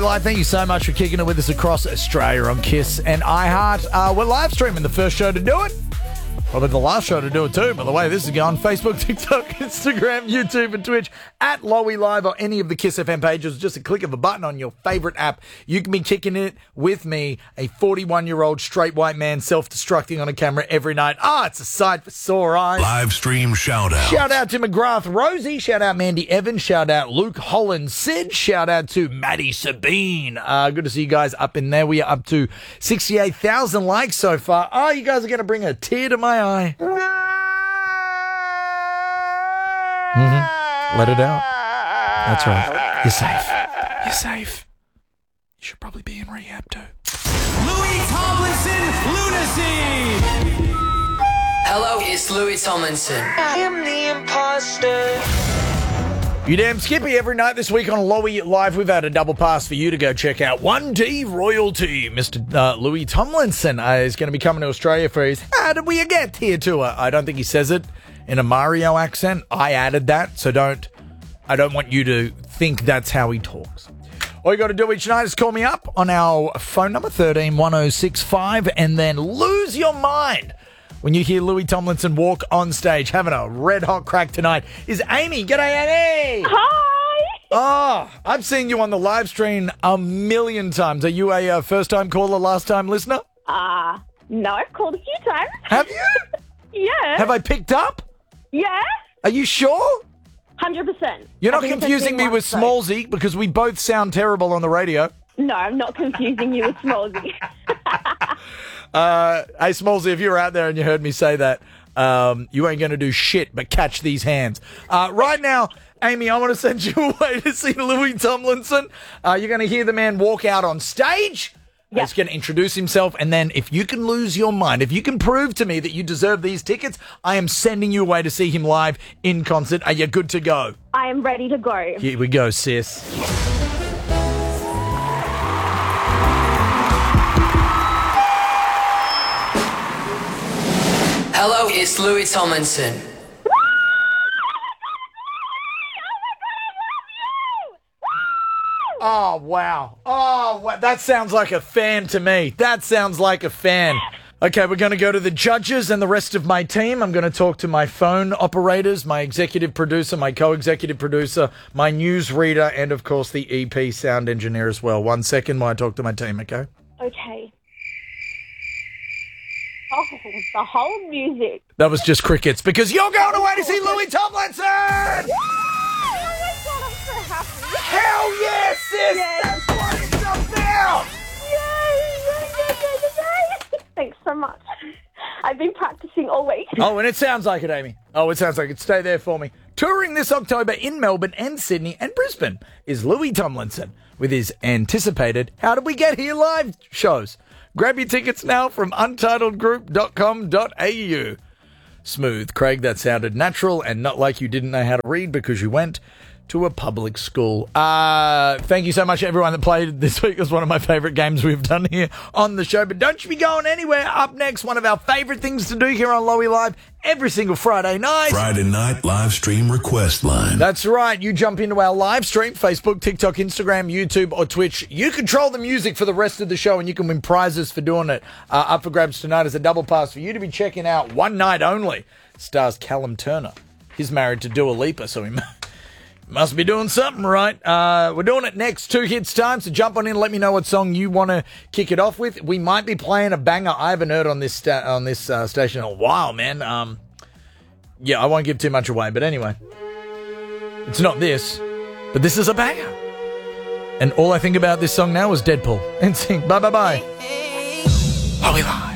Live, thank you so much for kicking it with us across Australia on Kiss and iHeart. We're live streaming the first show to do it. Probably the last show to do it too, by the way this is going. Facebook, TikTok, Instagram, YouTube and Twitch at Lowy Live or any of the Kiss FM pages. Just a click of a button on your favourite app. You can be kicking it with me, a 41-year-old straight white man self-destructing on a camera every night. It's a sight for sore eyes. Live stream shout out. Shout out to McGrath Rosie. Shout out Mandy Evans. Shout out Luke Holland Sid. Shout out to Maddie Sabine. Good to see you guys up in there. We are up to 68,000 likes so far. You guys are going to bring a tear to my eye. Let it out. That's right. You're safe. You're safe. You should probably be in rehab too. Louis Tomlinson Lunacy! Hello, it's Louis Tomlinson. I am the imposter. You damn Skippy, every night this week on Lowy Live, we've had a double pass for you to go check out 1D Royalty. Mr. Louis Tomlinson is going to be coming to Australia for his How Did We Get Here tour. I don't think he says it in a Mario accent. I added that, so I don't want you to think that's how he talks. All you got to do each night is call me up on our phone number, 131065, and then lose your mind when you hear Louis Tomlinson walk on stage. Having a red-hot crack tonight is Amy. G'day, Amy. Hi. I've seen you on the live stream a million times. Are you a first-time caller, last-time listener? No, I've called a few times. Have you? Yeah. Have I picked up? Yeah. Are you sure? 100%. You're not I think it's confusing me been with once, though. Smallsy because we both sound terrible on the radio. No, I'm not confusing you with Smallsy. Hey, Smallsy, if you're out there and you heard me say that, you ain't going to do shit but catch these hands. Right now, Amy, I want to send you away to see Louis Tomlinson. You're going to hear the man walk out on stage. Yep. He's going to introduce himself, and then if you can lose your mind, if you can prove to me that you deserve these tickets, I am sending you away to see him live in concert. Are you good to go? I am ready to go. Here we go, sis. Hello, it's Louis Tomlinson. Oh, wow. That sounds like a fan to me. That sounds like a fan. Okay, we're going to go to the judges and the rest of my team. I'm going to talk to my phone operators, my executive producer, my co-executive producer, my newsreader, and, of course, the EP sound engineer as well. 1 second while I talk to my team, okay? Okay. Oh, the whole music. That was just crickets because you're going away to see Louis Tomlinson! Oh my God, I'm so happy. Hell yes, sis! Yes. That's what it's up now! Yay. Thanks so much. I've been practicing all week. Oh, and it sounds like it, Amy. Oh, it sounds like it. Stay there for me. Touring this October in Melbourne and Sydney and Brisbane is Louis Tomlinson with his anticipated How Did We Get Here live shows. Grab your tickets now from untitledgroup.com.au. Smooth, Craig. That sounded natural and not like you didn't know how to read because you went to a public school. Thank you so much, everyone that played this week. It was one of my favourite games we've done here on the show. But don't you be going anywhere. Up next, one of our favourite things to do here on Lowy Live every single Friday night. Friday night live stream request line. That's right. You jump into our live stream, Facebook, TikTok, Instagram, YouTube, or Twitch. You control the music for the rest of the show, and you can win prizes for doing it. Up for grabs tonight is a double pass for you to be checking out One Night Only. Stars Callum Turner. He's married to Dua Lipa, so he must be doing something right. We're doing it next. 2 hits time, so jump on in and let me know what song you want to kick it off with. We might be playing a banger I haven't heard on this station in a while, man. Yeah, I won't give too much away, but anyway. It's not this, but this is a banger. And all I think about this song now is Deadpool. And sing bye-bye-bye. Lowy Live.